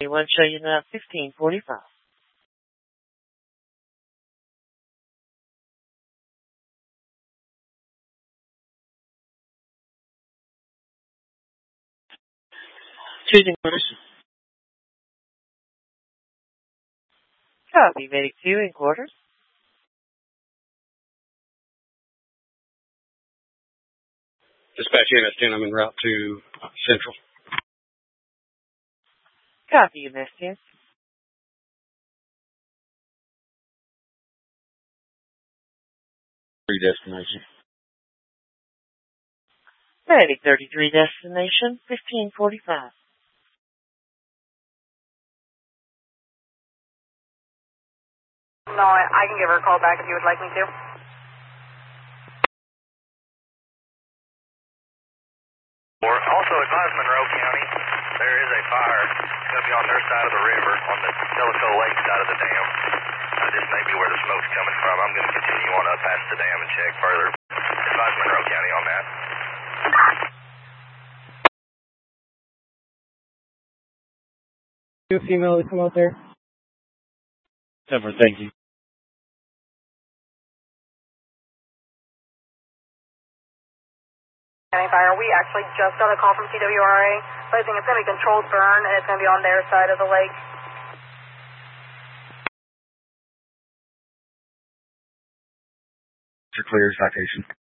One show you now 1545. Choosing orders. Copy, Medic 2 in quarters. Dispatch MS-10, I'm en route to Central. Copy, MS-10. Destination. Medic 33 destination 1545. No, I can give her a call back if you would like me to. Or also advise Monroe County, there is a fire. It's going to be on their side of the river, on the Tellico Lake side of the dam. This may be where the smoke's coming from. I'm going to continue on up past the dam and check further. Advise Monroe County on that. You female to come out there? Never, thank you. County Fire, we actually just got a call from CWRA. So I think it's going to be controlled burn, and it's going to be on their side of the lake. Clear citation.